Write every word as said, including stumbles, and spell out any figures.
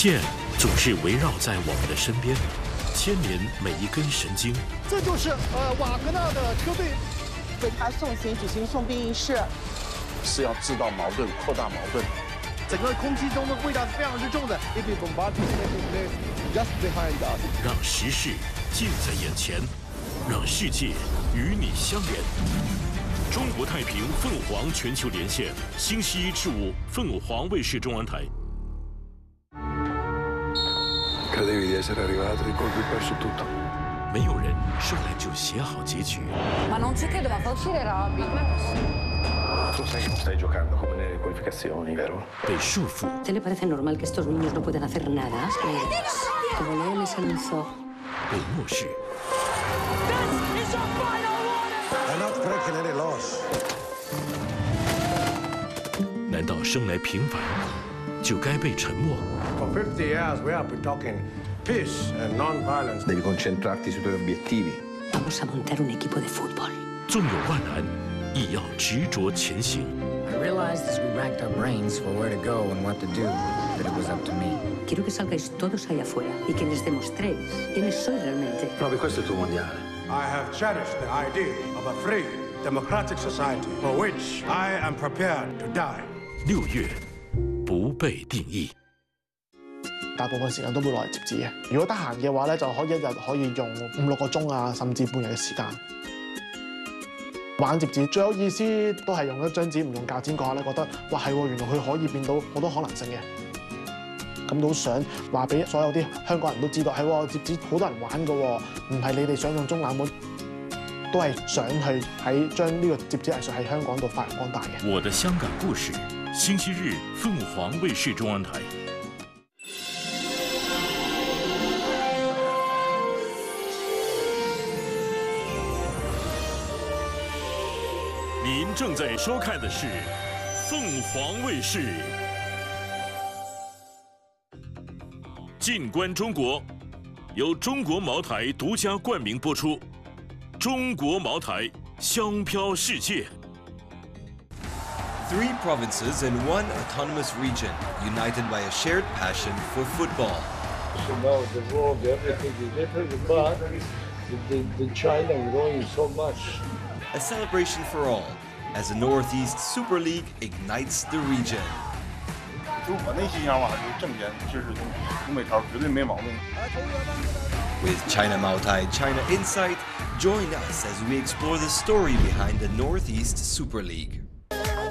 线总是围绕在我们的身边，牵连每一根神经。 这就是呃瓦格纳的车队， 为他送行举行送殡仪式， 是要制造矛盾、扩大矛盾。 整个空气中的味道是非常之重的。If you bombard just behind us， 让时事近在眼前，让世界与你相连。中国太平凤凰全球连线，星期一至五凤凰卫视中文台。 Credevi di essere arrivato, di colpo hai perso tutto. 没有人生来就写好结局。 Ma non ci credo, ma fa uscire Robby. Tu sai che non stai giocando come nelle qualificazioni, vero? 被束缚。 ¿Te le parece normal que estos niños no puedan hacer nada? Como Leo les anunció. 被漠视。 È not breaking any laws. 难道生来平凡就该被沉默？ For fifty years we have been talking peace and non-violence. Devi concentrarti sui tuoi obiettivi. Vamos a montar un equipo de fútbol. 纵有万难，亦要执着前行。 I realized as we racked our brains for where to go and what to do, that it was up to me. Quiero que salgáis todos allá afuera y que les demostréis quiénes sois realmente. Provi, questo è il tuo mondiale. I have cherished the idea of a free, democratic society for which I am prepared to die. 六月，不被定義。 大部分時間都會攞嚟摺紙嘅。如果得閒嘅話咧，就可以一日可以用五六個鐘啊，甚至半日嘅時間玩摺紙。最有意思都係用一張紙唔用鉸剪嗰下咧，覺得哇係喎，原來佢可以變到好多可能性嘅。咁都想話俾所有啲香港人都知道，係喎，摺紙好多人玩嘅喎，唔係你哋想象中冷門。都係想去喺將呢個摺紙藝術喺香港度發揚光大嘅。 我的香港故事，星期日鳳凰衛視中文台。 您正在收看的是凤凰卫视。静观中国，由中国茅台独家冠名播出。中国茅台，香飘世界。 Three provinces and one autonomous region, united by a shared passion for football. You know, the world, everything is different, but the, the China growing so much. A celebration for all, as the Northeast Super League ignites the region. 就我内心想法就是挣钱，就是东北超绝对没毛病。 With China Mautai China Insight, join us as we explore the story behind the Northeast Super League.